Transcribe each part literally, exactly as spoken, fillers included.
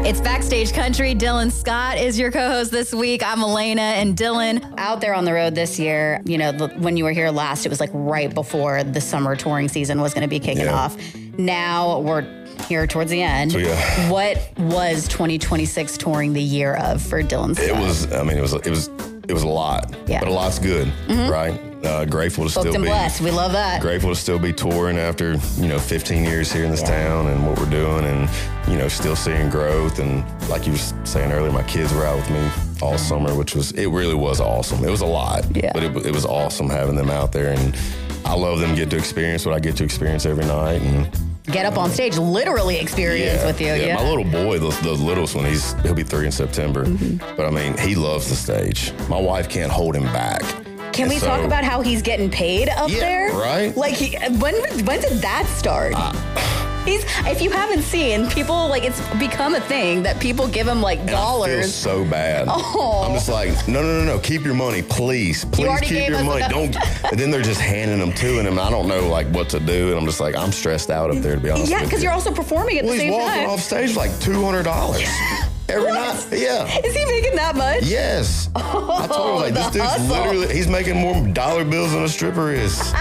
It's Backstage Country. Dylan Scott is your co-host this week. I'm Elena, and Dylan, out there on the road this year, you know, when you were here last, it was like right before the summer touring season was going to be kicking yeah. off. Now we're here towards the end. So, yeah. What was twenty twenty-six touring the year of for Dylan Scott? It was, I mean, it was, it was, it was a lot, yeah. but a lot's good, mm-hmm. right? Uh, grateful to Booked still and be blessed. We love that. Grateful to still be touring after, you know, fifteen years here in this yeah. town and what we're doing, and, you know, still seeing growth. And like you were saying earlier, my kids were out with me all summer, which was, it really was awesome. It was a lot, yeah. but it, it was awesome having them out there. And I love them getting to experience what I get to experience every night. And get up on stage, literally experience yeah, with you. Yeah, yeah, my little boy, the, the littlest one, he's he'll be three in September. Mm-hmm. But I mean, he loves the stage. My wife can't hold him back. Can and we so, talk about how he's getting paid up yeah, there? Right. Like, he, when when did that start? Uh, He's, if you haven't seen, people, like, it's become a thing that people give him, like, dollars. I feel so bad. Oh. I'm just like, no, no, no, no, keep your money, please. Please you keep your money. Don't. And then they're just handing them to him, and I don't know, like, what to do, and I'm just like, I'm stressed out up there, to be honest yeah, with you. Yeah, because you're also performing at well, the same time. He's walking time. off stage with, like, two hundred dollars. Every what? night, yeah. Is he making that much? Yes. Oh, I told him, like, this dude's hustle. literally, he's making more dollar bills than a stripper is.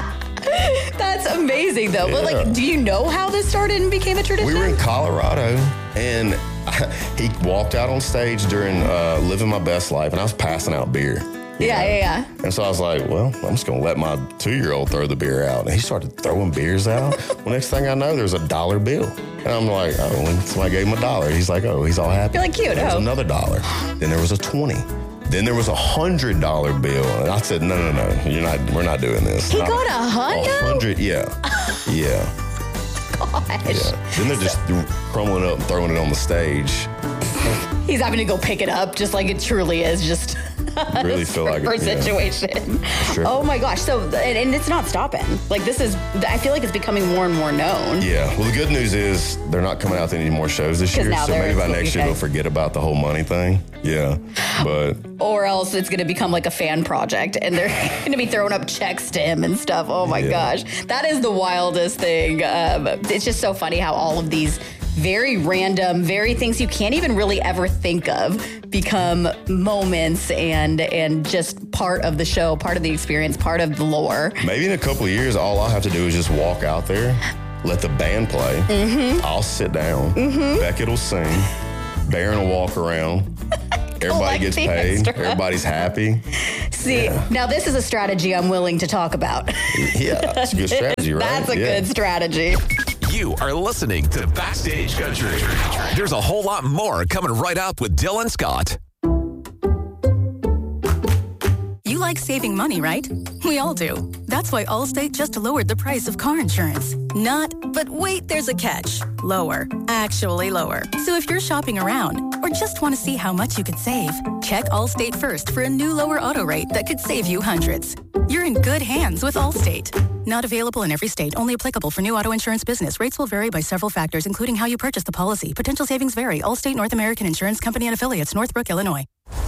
That's amazing, though. Yeah. But, like, do you know how this started and became a tradition? We were in Colorado, and he walked out on stage during uh, Living My Best Life, and I was passing out beer. Yeah, know? yeah, yeah. And so I was like, well, I'm just going to let my two-year-old throw the beer out. And he started throwing beers out. Well, next thing I know, there's a dollar bill. And I'm like, oh, and somebody gave him a dollar. He's like, oh, he's all happy. You're like, cute. There was oh. another dollar. Then there was a twenty. Then there was a hundred dollar bill, and I said, "No, no, no, you're not. We're not doing this." He not, got a hundred. A hundred, yeah, yeah. Gosh. Yeah. Then they're just crumbling up and throwing it on the stage. He's having to go pick it up, just like it truly is, just really feel like for it, situation. Yeah. Sure. Oh my gosh! So and, and it's not stopping. Like this is, I feel like it's becoming more and more known. Yeah. Well, the good news is they're not coming out to any more shows this year, so maybe by next year they'll forget about the whole money thing. Yeah. But or else it's going to become like a fan project, and they're going to be throwing up checks to him and stuff. Oh my yeah. gosh, that is the wildest thing. Um, it's just so funny how all of these very random, very things you can't even really ever think of become moments and and just part of the show, part of the experience, part of the lore. Maybe in a couple of years, all I'll have to do is just walk out there, let the band play. Mm-hmm. I'll sit down. Mm-hmm. Beckett will sing. Baron will walk around. Everybody gets paid. Extra. Everybody's happy. See, yeah. Now this is a strategy I'm willing to talk about. Yeah, that's a good strategy, right? That's a yeah. good strategy. You are listening to Backstage Country. There's a whole lot more coming right up with Dylan Scott. You like saving money, right? We all do. That's why Allstate just lowered the price of car insurance. Not, but wait, there's a catch. Lower. Actually lower. So if you're shopping around or just want to see how much you could save, check Allstate first for a new lower auto rate that could save you hundreds. You're in good hands with Allstate. Not available in every state. Only applicable for new auto insurance business. Rates will vary by several factors, including how you purchase the policy. Potential savings vary. Allstate North American Insurance Company and Affiliates, Northbrook, Illinois.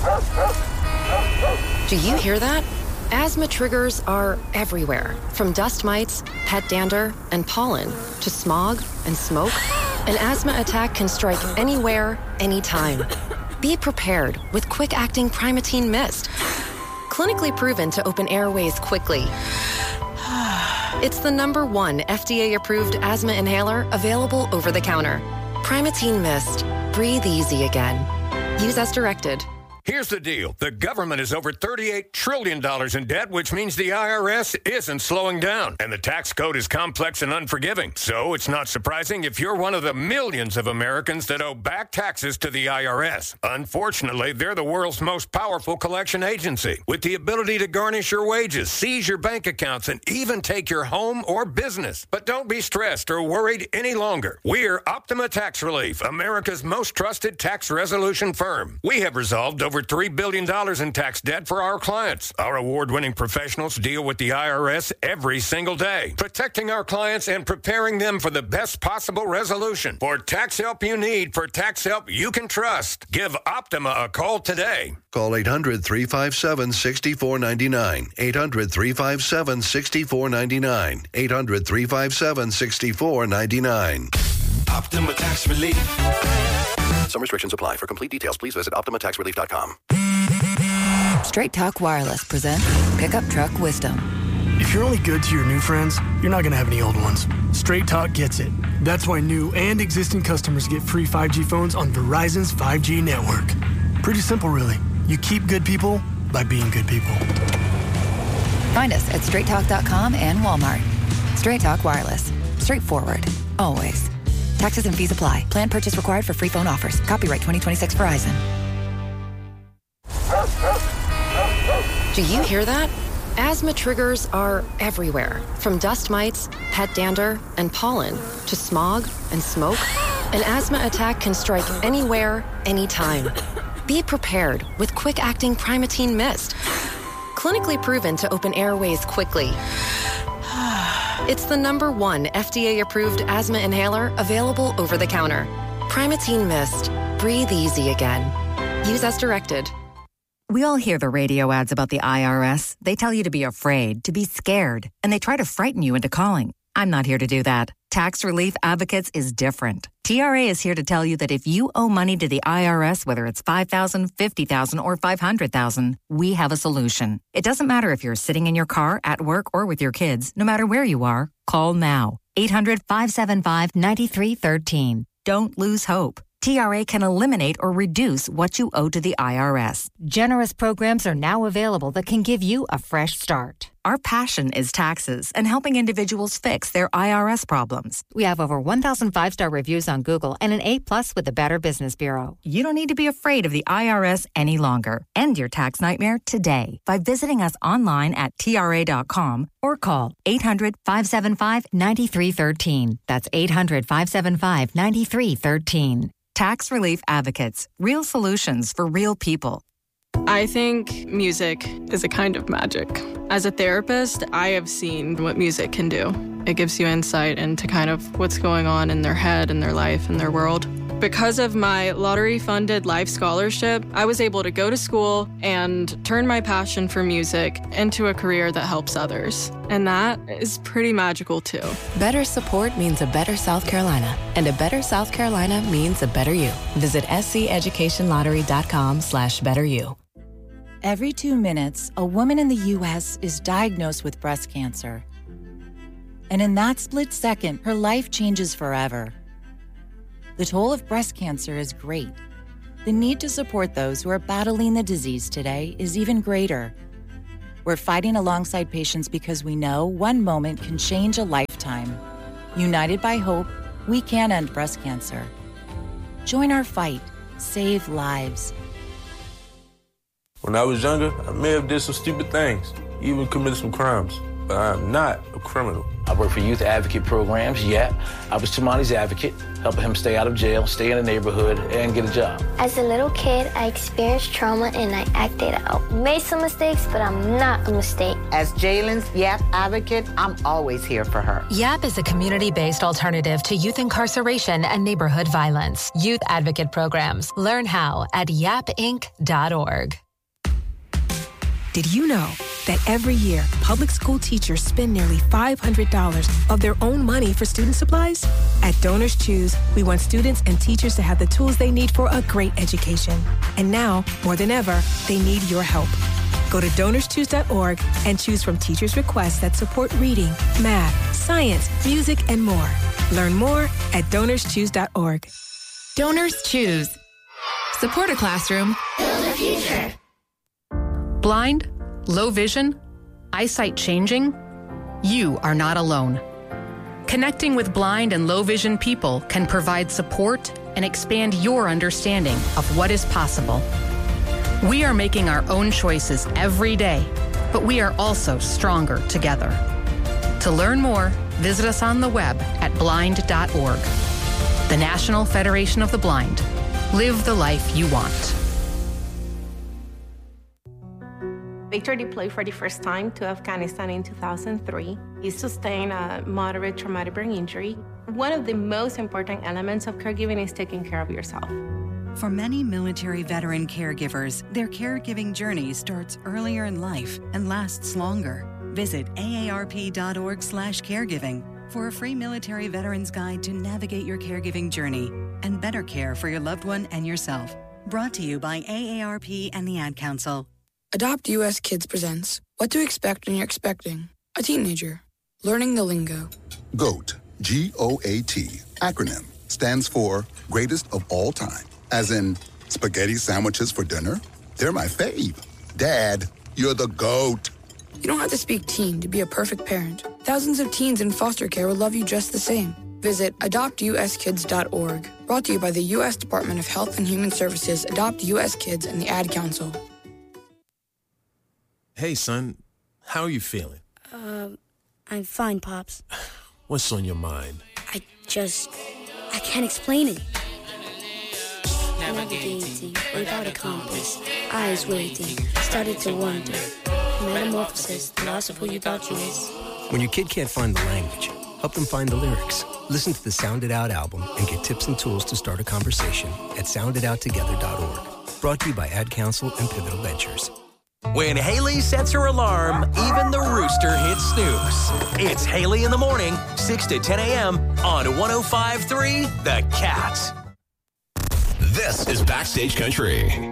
Do you hear that? Asthma triggers are everywhere. From dust mites, pet dander, and pollen, to smog and smoke. An asthma attack can strike anywhere, anytime. Be prepared with quick-acting Primatene Mist. Clinically proven to open airways quickly. It's the number one F D A-approved asthma inhaler available over the counter. Primatene Mist. Breathe easy again. Use as directed. Here's the deal. The government is over thirty-eight trillion dollars in debt, which means the I R S isn't slowing down. And the tax code is complex and unforgiving. So it's not surprising if you're one of the millions of Americans that owe back taxes to the I R S. Unfortunately, they're the world's most powerful collection agency, with the ability to garnish your wages, seize your bank accounts, and even take your home or business. But don't be stressed or worried any longer. We're Optima Tax Relief, America's most trusted tax resolution firm. We have resolved over over three billion dollars in tax debt for our clients. Our award-winning professionals deal with the I R S every single day, protecting our clients and preparing them for the best possible resolution. For tax help you need, for tax help you can trust, give Optima a call today. Call eight hundred, three five seven, six four nine nine. eight hundred, three five seven, six four nine nine. eight hundred, three five seven, six four nine nine. Optima Tax Relief. Some restrictions apply. For complete details, please visit Optima Tax Relief dot com. Straight Talk Wireless presents Pickup Truck Wisdom. If you're only good to your new friends, you're not going to have any old ones. Straight Talk gets it. That's why new and existing customers get free five G phones on Verizon's five G network. Pretty simple, really. You keep good people by being good people. Find us at straight talk dot com and Walmart. Straight Talk Wireless. Straightforward. Always. Taxes and fees apply. Plan purchase required for free phone offers. Copyright twenty twenty-six Verizon. Do you hear that? Asthma triggers are everywhere, from dust mites, pet dander, and pollen, to smog and smoke. An asthma attack can strike anywhere, anytime. Be prepared with quick-acting Primatene Mist. Clinically proven to open airways quickly. It's the number one F D A-approved asthma inhaler available over the counter. Primatene Mist. Breathe easy again. Use as directed. We all hear the radio ads about the I R S. They tell you to be afraid, to be scared, and they try to frighten you into calling. I'm not here to do that. Tax Relief Advocates is different. T R A is here to tell you that if you owe money to the I R S, whether it's five thousand dollars, fifty thousand dollars, or five hundred thousand dollars, we have a solution. It doesn't matter if you're sitting in your car, at work, or with your kids. No matter where you are, call now. eight hundred, five seven five, nine three one three. Don't lose hope. T R A can eliminate or reduce what you owe to the I R S. Generous programs are now available that can give you a fresh start. Our passion is taxes and helping individuals fix their I R S problems. We have over one thousand five-star reviews on Google and an A plus with the Better Business Bureau. You don't need to be afraid of the I R S any longer. End your tax nightmare today by visiting us online at T R A dot com or call eight hundred, five seven five, nine three one three. That's eight hundred, five seven five, nine three one three. Tax Relief Advocates. Real solutions for real people. I think music is a kind of magic. As a therapist, I have seen what music can do. It gives you insight into kind of what's going on in their head and their life and their world. Because of my lottery-funded life scholarship, I was able to go to school and turn my passion for music into a career that helps others. And that is pretty magical, too. Better support means a better South Carolina. And a better South Carolina means a better you. Visit sceducationlottery.com slash better you. Every two minutes, a woman in the U S is diagnosed with breast cancer. And in that split second, her life changes forever. The toll of breast cancer is great. The need to support those who are battling the disease today is even greater. We're fighting alongside patients because we know one moment can change a lifetime. United by hope, we can end breast cancer. Join our fight. Save lives. When I was younger, I may have did some stupid things, even committed some crimes, but I am not a criminal. I work for youth advocate programs, yeah. I was Tamani's advocate, helping him stay out of jail, stay in the neighborhood, and get a job. As a little kid, I experienced trauma and I acted out. Made some mistakes, but I'm not a mistake. As Jalen's YAP advocate, I'm always here for her. YAP is a community-based alternative to youth incarceration and neighborhood violence. Youth advocate programs. Learn how at yap inc dot org. Did you know that every year, public school teachers spend nearly five hundred dollars of their own money for student supplies? At Donors Choose, we want students and teachers to have the tools they need for a great education. And now, more than ever, they need your help. Go to donors choose dot org and choose from teachers' requests that support reading, math, science, music, and more. Learn more at donors choose dot org. Donors Choose. Support a classroom. Build a future. Blind, low vision, eyesight changing? You are not alone. Connecting with blind and low vision people can provide support and expand your understanding of what is possible. We are making our own choices every day, but we are also stronger together. To learn more, visit us on the web at blind dot org. The National Federation of the Blind. Live the life you want. Victor deployed for the first time to Afghanistan in two thousand three. He sustained a moderate traumatic brain injury. One of the most important elements of caregiving is taking care of yourself. For many military veteran caregivers, their caregiving journey starts earlier in life and lasts longer. Visit A A R P dot org slash caregiving for a free military veterans guide to navigate your caregiving journey. and better care for your loved one and yourself. Brought to you by A A R P and the Ad Council. Adopt U S Kids presents What to Expect When You're Expecting a Teenager. Learning the lingo. GOAT, G O A T, acronym, stands for Greatest of All Time. As in, spaghetti sandwiches for dinner? They're my fave. Dad, you're the GOAT. You don't have to speak teen to be a perfect parent. Thousands of teens in foster care will love you just the same. Visit adopt u s kids dot org. Brought to you by the U S Department of Health and Human Services, Adopt U S Kids, and the Ad Council. Hey, son. How are you feeling? Um, I'm fine, Pops. What's on your mind? I just... I can't explain it. Navigating without a compass, eyes waiting, started to wonder. Metamorphosis, the loss of who you thought you was. When your kid can't find the language, help them find the lyrics. Listen to the Sound It Out album and get tips and tools to start a conversation at sound it out together dot org. Brought to you by Ad Council and Pivotal Ventures. When Haley sets her alarm, even the rooster hits snooze. It's Haley in the morning, six to ten a.m. on one oh five point three The Cat. This is Backstage Country.